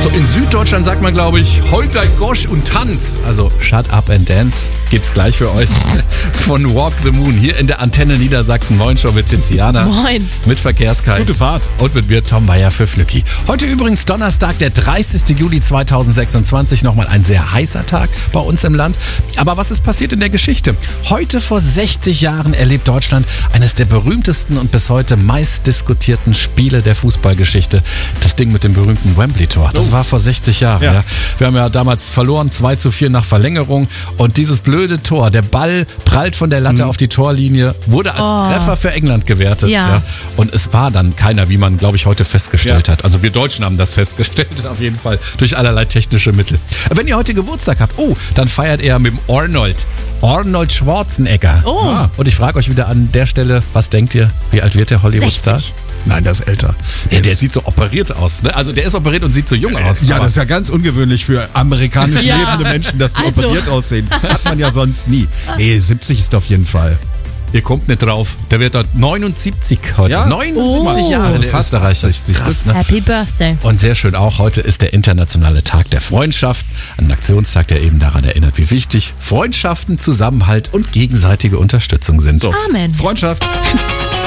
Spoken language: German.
in Süddeutschland sagt man, glaube ich, heute Gosch und Tanz. Also Shut Up and Dance gibt's gleich für euch von Walk the Moon hier in der Antenne Niedersachsen. Moin schon mit Tiziana. Moin. Mit Verkehrskai. Gute Fahrt. Und mit mir Tom Bayer für Flücki. Heute übrigens Donnerstag, der 30. Juli 2026. Nochmal ein sehr heißer Tag bei uns im Land. Aber was ist passiert in der Geschichte? Heute vor 60 Jahren erlebt Deutschland eines der berühmtesten und bis heute meist diskutierten Spiele der Fußballgeschichte. Das Ding mit dem berühmten Wembley-Tor. Das war vor 60 Jahren. Ja. Ja. Wir haben ja damals verloren, 2:4 nach Verlängerung. Und dieses blöde Tor, der Ball prallt von der Latte auf die Torlinie, wurde als Treffer für England gewertet. Ja. Und es war dann keiner, wie man, glaube ich, heute festgestellt hat. Also wir Deutschen haben das festgestellt, auf jeden Fall, durch allerlei technische Mittel. Wenn ihr heute Geburtstag habt, dann feiert ihr mit dem Arnold Schwarzenegger. Oh. Und ich frage euch wieder an der Stelle, was denkt ihr, wie alt wird der Hollywood-Star? 60. Nein, der ist älter. Der sieht so operiert aus. Ne? Also der ist operiert und sieht so jung aus. Ja, Aber das ist ja ganz ungewöhnlich für amerikanisch Ja. lebende Menschen, dass die Also. operiert aussehen. Hat man ja sonst nie. Nee, 70 ist auf jeden Fall. ihr kommt nicht drauf. Der wird dort 79 heute. Ja? 79 Oh. Jahre, Also der fast Österreicher. 80, Krass, ne? Happy Birthday. Und sehr schön auch, heute ist der internationale Tag der Freundschaft. Ein Aktionstag, der eben daran erinnert, wie wichtig Freundschaften, Zusammenhalt und gegenseitige Unterstützung sind. So. Amen. Freundschaft.